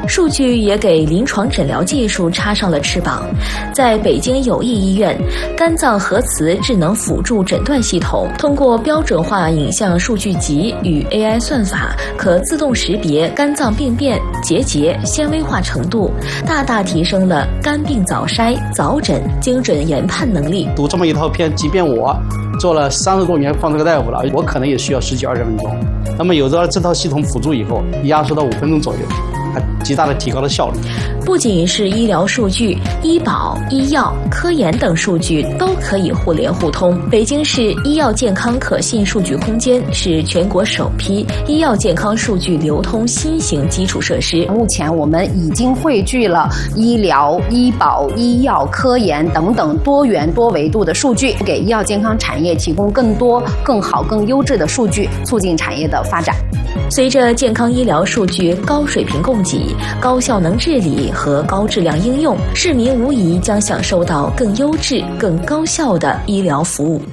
数据也给临床诊疗技术插上了翅膀。在北京友谊医院，肝脏核磁智能辅助诊断系统通过标准化影像数据集与 AI 算法，可自动识别肝脏病变、结节、纤维化程度，大大提升了肝病早筛、早诊、精准研判能力。 读这么一套片，即便我做了30多年放这个大夫了，我可能也需要10几20分钟。那么有了这套系统辅助以后，压缩到5分钟左右，它极大的提高了效率。 不仅是医疗数据，医保、医药、科研等数据都可以互联互通。北京市医药健康可信数据空间是全国首批医药健康数据流通新型基础设施。 目前我们已经汇聚了医疗、医保、医药、科研等等多元多维度的数据，给医药健康产业提供更多、更好、更优质的数据，促进产业的发展。 随着健康医疗数据高水平供给、高效能治理和高质量应用，市民无疑将享受到更优质、更高效的医疗服务。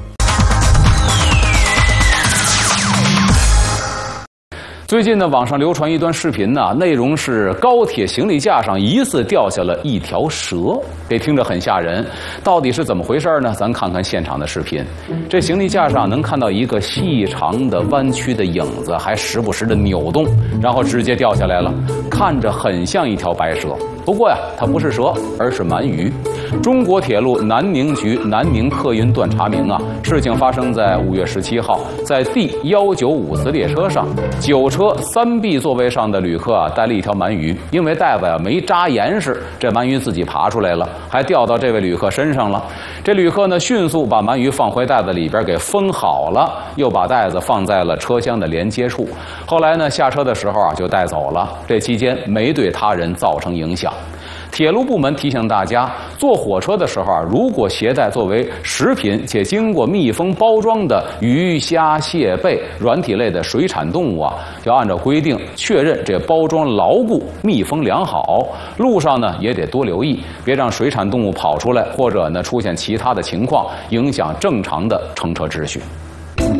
最近呢，网上流传一段视频呢，内容是高铁行李架上疑似掉下了一条蛇，这听着很吓人。到底是怎么回事呢？咱看看现场的视频。这行李架上能看到一个细长的弯曲的影子，还时不时的扭动，然后直接掉下来了，看着很像一条白蛇。不过呀，它不是蛇，而是鳗鱼。中国铁路南宁局南宁客运段查明啊，事情发生在5月17号，在 D195次列车上，9车3B 座位上的旅客啊带了一条鳗鱼，因为袋子呀没扎严实，这鳗鱼自己爬出来了，还掉到这位旅客身上了。这旅客呢迅速把鳗鱼放回袋子里边给封好了，又把袋子放在了车厢的连接处。后来呢下车的时候啊就带走了，这期间没对他人造成影响。铁路部门提醒大家，坐火车的时候啊，如果携带作为食品且经过密封包装的鱼虾蟹贝软体类的水产动物啊，要按照规定确认这包装牢固、密封良好。路上呢也得多留意，别让水产动物跑出来，或者呢出现其他的情况，影响正常的乘车秩序。